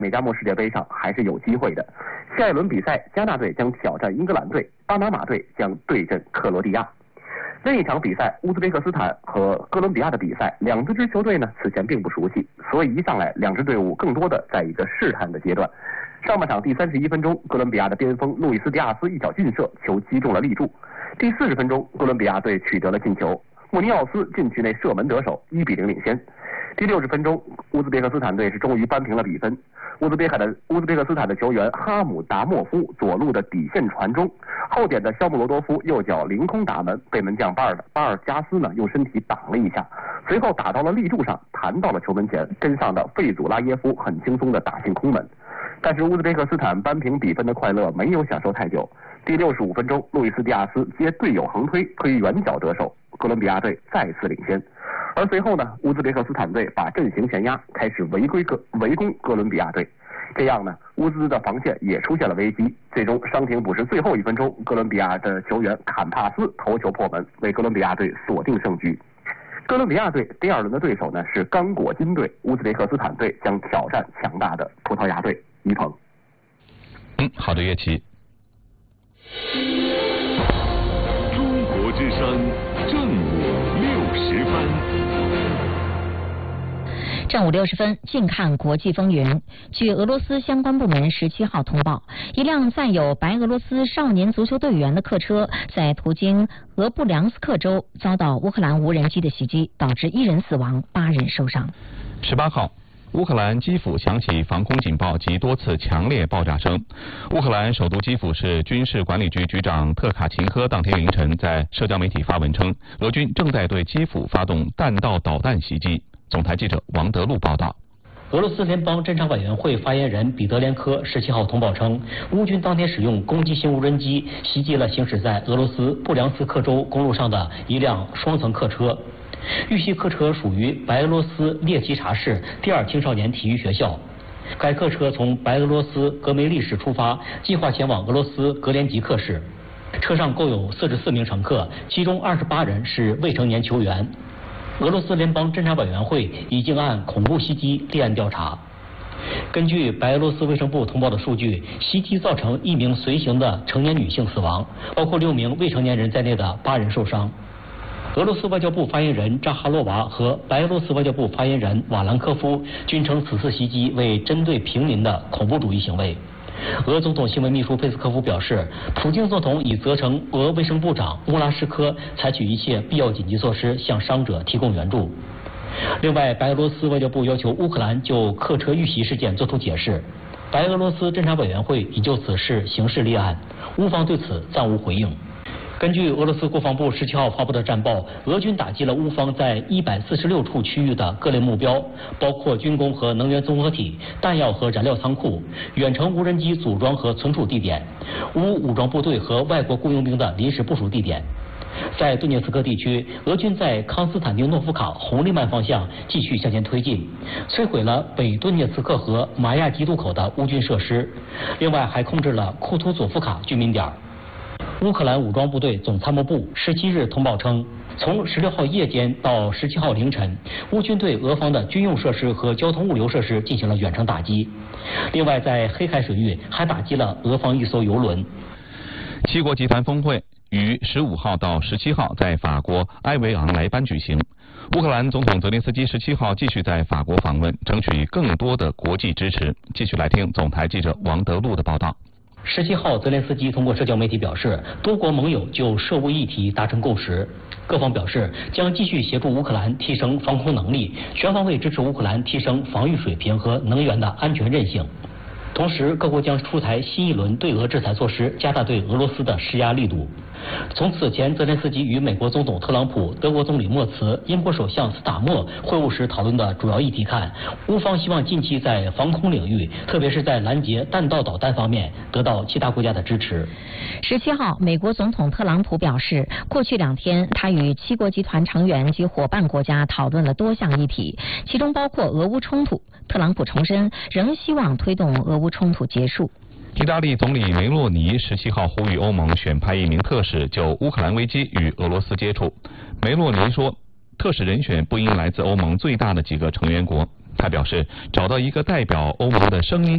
美加墨世界杯上还是有机会的。下一轮比赛，加纳队将挑战英格兰队，巴拿马队将对阵克罗地亚。另一场比赛，乌兹别克斯坦和哥伦比亚的比赛，两支球队呢此前并不熟悉，所以一上来两支队伍更多的在一个试探的阶段。上半场第31分钟，哥伦比亚的边锋路易斯迪亚斯一脚劲射，球击中了立柱。第40分钟，哥伦比亚队取得了进球，穆尼奥斯禁区内射门得手，1比0领先。第60分钟，乌兹别克斯坦队是终于扳平了比分。乌兹别克斯坦的球员哈姆达莫夫左路的底线传中，后点的肖穆罗多夫右脚凌空打门，被门将巴尔加斯呢用身体挡了一下，随后打到了立柱上，弹到了球门前，跟上的费祖拉耶夫很轻松的打进空门。但是乌兹别克斯坦扳平比分的快乐没有享受太久。第65分钟，路易斯迪亚斯接队友横推远角得手，哥伦比亚队再次领先。而随后呢，乌兹别克斯坦队把阵型前压，开始围攻哥伦比亚队。这样呢，乌兹的防线也出现了危机。最终伤停补时最后1分钟，哥伦比亚的球员坎帕斯头球破门，为哥伦比亚队锁定胜局。哥伦比亚队第2轮的对手呢是刚果金队，乌兹别克斯坦队将挑战强大的葡萄牙队。于鹏， 好的，岳奇。 中国之声正午60分。 正午60分，近看国际风云。据俄罗斯相关部门17号通报，一辆载有白俄罗斯少年足球队员的客车在途经俄布良斯克州遭到乌克兰无人机的袭击，导致1人死亡，8人受伤。 18号。乌克兰基辅响起防空警报及多次强烈爆炸声。乌克兰首都基辅市军事管理局局长特卡琴科当天凌晨在社交媒体发文称，俄军正在对基辅发动弹道导弹袭击。总台记者王德禄报道。 俄罗斯联邦侦察委员会发言人彼得连科17号通报称，乌军当天使用攻击性无人机袭击了行驶在俄罗斯布良斯克州公路上的一辆双层客车。遇袭客车属于白俄罗斯列奇察市第2青少年体育学校。该客车从白俄罗斯格梅利市出发，计划前往俄罗斯格连吉克市。车上共有44名乘客，其中28人是未成年球员。俄罗斯联邦侦察委员会已经按恐怖袭击立案调查。根据白俄罗斯卫生部通报的数据，袭击造成1名随行的成年女性死亡，包括6名未成年人在内的8人受伤。俄罗斯外交部发言人扎哈罗娃和白俄罗斯外交部发言人瓦兰科夫均称此次袭击为针对平民的恐怖主义行为。俄总统新闻秘书佩斯科夫表示，普京总统已责成俄卫生部长穆拉什科采取一切必要紧急措施，向伤者提供援助。另外，白俄罗斯外交部要求乌克兰就客车遇袭事件作出解释。白俄罗斯侦察委员会已就此事刑事立案，乌方对此暂无回应。根据俄罗斯国防部17号发布的战报，俄军打击了乌方在146处区域的各类目标，包括军工和能源综合体、弹药和燃料仓库、远程无人机组装和存储地点、乌武装部队和外国雇佣兵的临时部署地点。在顿涅茨克地区，俄军在康斯坦丁诺夫卡红利曼方向继续向前推进，摧毁了北顿涅茨克和马亚基渡口的乌军设施，另外还控制了库图佐夫卡居民点。乌克兰武装部队总参谋部17日通报称，从16号夜间到17号凌晨，乌军对俄方的军用设施和交通物流设施进行了远程打击。另外，在黑海水域还打击了俄方一艘油轮。 7国集团峰会于15号到17号在法国埃维昂莱班举行。乌克兰总统泽连斯基17号继续在法国访问，争取更多的国际支持。继续来听总台记者王德禄的报道。 17号，泽连斯基通过社交媒体表示，多国盟友就涉乌议题达成共识，各方表示将继续协助乌克兰提升防空能力，全方位支持乌克兰提升防御水平和能源的安全韧性。同时，各国将出台新一轮对俄制裁措施，加大对俄罗斯的施压力度。从此前泽连斯基与美国总统特朗普、德国总理默茨、英国首相斯塔默会晤时讨论的主要议题看，乌方希望近期在防空领域，特别是在拦截弹道导弹方面得到其他国家的支持。 17号，美国总统特朗普表示，过去2天他与7国集团成员及伙伴国家讨论了多项议题，其中包括俄乌冲突。特朗普重申，仍希望推动俄乌冲突结束。 意大利总理梅洛尼17号呼吁欧盟选派1名特使就乌克兰危机与俄罗斯接触。梅洛尼说，特使人选不应来自欧盟最大的几个成员国。他表示，找到一个代表欧盟的声音